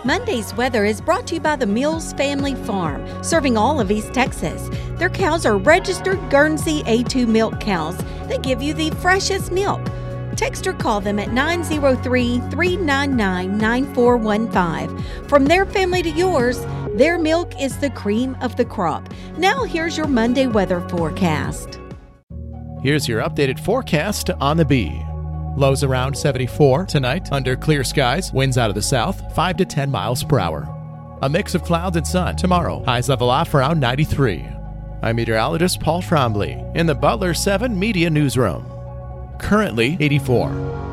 Monday's weather is brought to you by the Mills Family Farm, serving all of East Texas. Their cows are registered Guernsey A2 milk cows. They give you the freshest milk. Text or call them at 903-399-9415. From their family to yours, their milk is the cream of the crop. Now here's your Monday weather forecast. Here's your updated forecast on the Bee. Lows around 74 tonight under clear skies, winds out of the south, 5 to 10 miles per hour. A mix of clouds and sun tomorrow, highs level off around 93. I'm meteorologist Paul Trombley in the Butler 7 Media Newsroom. Currently 84.